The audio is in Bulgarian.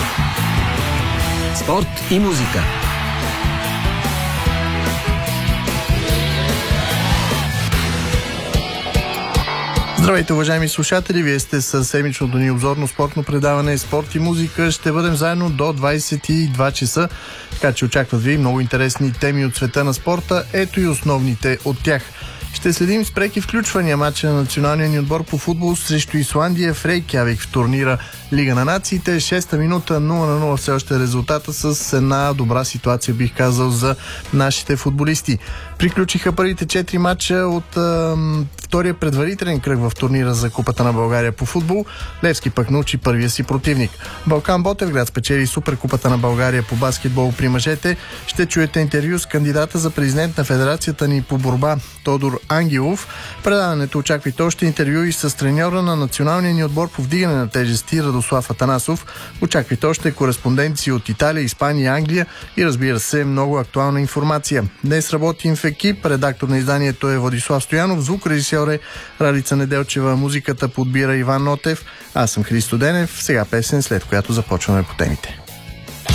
Спорт и музика. Здравейте, уважаеми слушатели! Вие сте със седмичното ни обзорно спортно предаване Спорт и музика. Ще бъдем заедно до 22 часа, така че очакват ви много интересни теми от света на спорта. Ето и основните от тях. Ще следим с преки включвания матча на националния ни отбор по футбол срещу Исландия в Рейкявик в турнира Лига на нациите. 6-та минута, 0-0 все още резултата, с една добра ситуация, бих казал, за нашите футболисти. Приключиха първите 4 матча от втория предварителен кръг в турнира за Купата на България по футбол. Левски пък научи първия си противник. Балкан Ботевград спечели Суперкупата на България по баскетбол при мъжете. Ще чуете интервю с кандидата за президент на Федерацията ни по борба Тодор Ангелов. Предаването очаквайте още интервю и с треньора на националния ни отбор по вдигане на тежести Радослав Атанасов. Очаквайте още кореспонденции от Италия, Испания, Англия и, разбира се, много актуална информация. Днес работим в екип. Редактор на изданието е Владислав Стоянов, звукорежисьор е Ралица Неделчева, музиката подбира Иван Нотев. Аз съм Христо Денев. Сега песен, след която започваме по темите.